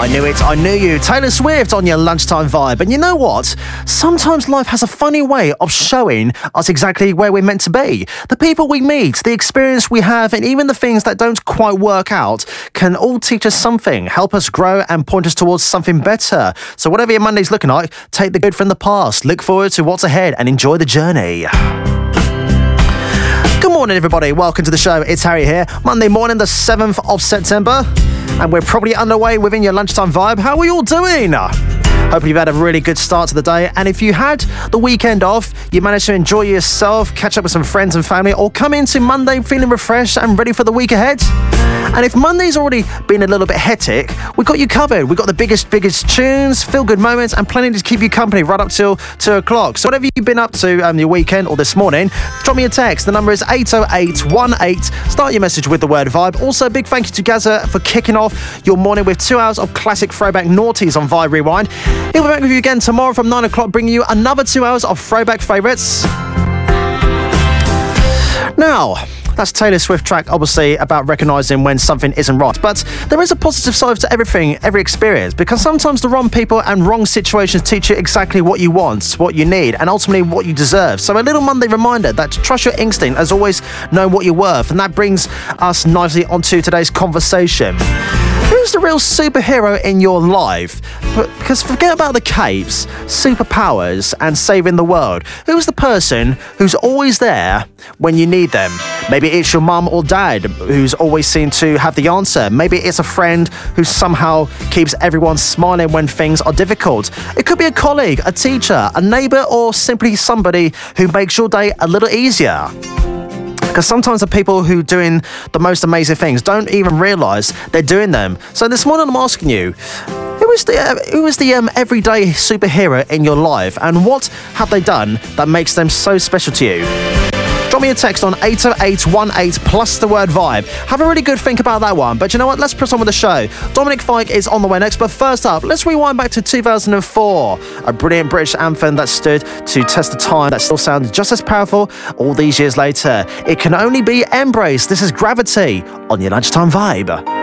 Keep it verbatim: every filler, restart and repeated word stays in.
I knew it, I knew you. Taylor Swift on your lunchtime vibe. And you know what? Sometimes life has a funny way of showing us exactly where we're meant to be. The people we meet, the experience we have, and even the things that don't quite work out can all teach us something, help us grow and point us towards something better. So whatever your Monday's looking like, take the good from the past, look forward to what's ahead and enjoy the journey. Good morning, everybody. Welcome to the show. It's Harry here. Monday morning, the seventh of September. And we're probably underway within your lunchtime vibe. How are you all doing? Hope you've had a really good start to the day. And if you had the weekend off, you managed to enjoy yourself, catch up with some friends and family, or come into Monday feeling refreshed and ready for the week ahead. And if Monday's already been a little bit hectic, we've got you covered. We've got the biggest, biggest tunes, feel-good moments, and plenty to keep you company right up till two o'clock. So whatever you've been up to um, your weekend or this morning, drop me a text. The number is eight oh eight one eight. Start your message with the word vibe. Also, big thank you to Gaza for kicking off your morning with two hours of classic throwback naughties on Vibe Rewind. He'll be back with you again tomorrow from nine o'clock, bringing you another two hours of throwback favourites. Now, that's Taylor Swift track, obviously, about recognising when something isn't right. But there is a positive side to everything, every experience, because sometimes the wrong people and wrong situations teach you exactly what you want, what you need, and ultimately what you deserve. So a little Monday reminder that to trust your instinct, as always, know what you're worth. And that brings us nicely onto today's conversation. Who's the real superhero in your life? Because forget about the capes, superpowers, and saving the world. Who's the person who's always there when you need them? Maybe it's your mum or dad who's always seen to have the answer. Maybe it's a friend who somehow keeps everyone smiling when things are difficult. It could be a colleague, a teacher, a neighbour, or simply somebody who makes your day a little easier. Because sometimes the people who are doing the most amazing things don't even realise they're doing them. So this morning I'm asking you, who is the uh, who is the um, everyday superhero in your life, and what have they done that makes them so special to you? Drop me a text on eight oh eight one eight plus the word vibe. Have a really good think about that one. But you know what? Let's press on with the show. Dominic Fike is on the way next. But first up, let's rewind back to two thousand four. A brilliant British anthem that stood to test the time, that still sounds just as powerful all these years later. It can only be embraced. This is Gravity on your lunchtime vibe.